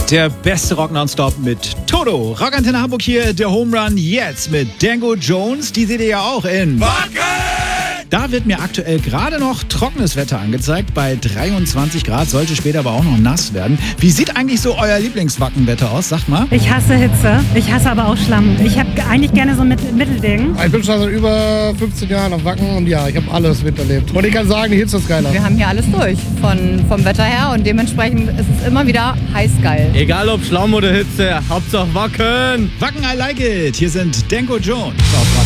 Der beste Rock nonstop mit Toto. Rockantenne Hamburg hier, der Home Run jetzt mit Danko Jones. Die seht ihr ja auch in Wacken! Da wird mir aktuell gerade noch trockenes Wetter angezeigt. Bei 23 Grad, sollte später aber auch noch nass werden. Wie sieht eigentlich so euer Lieblingswackenwetter aus? Sagt mal. Ich hasse Hitze, ich hasse aber auch Schlamm. Ich habe eigentlich gerne so ein Mittelding. Ich bin schon seit über 15 Jahren auf Wacken und ja, ich habe alles miterlebt. Und ich kann sagen, die Hitze ist geiler. Wir haben hier alles durch, vom Wetter her, und dementsprechend ist es immer wieder heiß geil. Egal ob Schlamm oder Hitze, Hauptsache Wacken. Wacken, I like it. Hier sind Danko Jones.